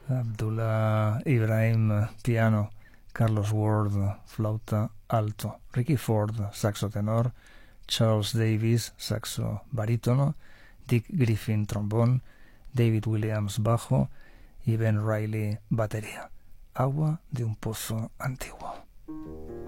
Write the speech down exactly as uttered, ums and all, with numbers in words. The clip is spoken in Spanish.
Abdullah Ibrahim, piano, Carlos Ward, flauta alto, Ricky Ford, saxo tenor, Charles Davis, saxo barítono, Dick Griffin, trombón, David Williams, bajo y Ben Riley, batería. Agua de un pozo antiguo.